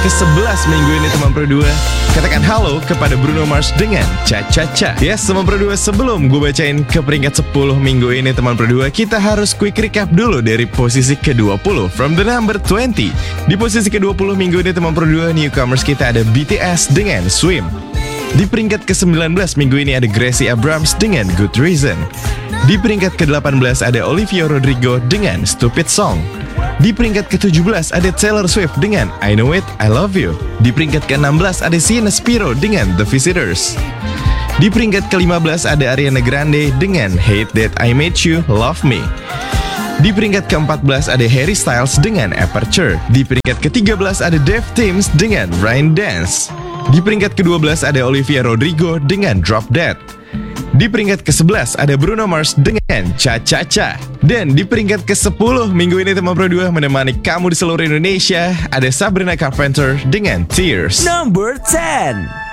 ke-11 minggu ini teman Pro 2. Katakan halo kepada Bruno Mars dengan Cha Cha Cha. Yes teman Pro 2, sebelum gue bacain ke peringkat 10 minggu ini teman Pro 2, kita harus quick recap dulu dari posisi ke-20 from the number 20. Di posisi ke-20 minggu ini teman Pro 2, newcomers kita ada BTS dengan Swim. Di peringkat ke-19 minggu ini ada Gracie Abrams dengan Good Reason. Di peringkat ke-18 ada Olivia Rodrigo dengan Stupid Song. Di peringkat ke-17 ada Taylor Swift dengan I Know It, I Love You. Di peringkat ke-16 ada Sienna Spiro dengan The Visitors. Di peringkat ke-15 ada Ariana Grande dengan Hate That I Made You, Love Me. Di peringkat ke-14 ada Harry Styles dengan Aperture. Di peringkat ke-13 ada Dave Timms dengan Rain Dance. Di peringkat ke-12 ada Olivia Rodrigo dengan Drop Dead. Di peringkat ke-11 ada Bruno Mars dengan Cha Cha Cha. Dan di peringkat ke-10 minggu ini teman Pro 2 menemani kamu di seluruh Indonesia ada Sabrina Carpenter dengan Tears. Number 10.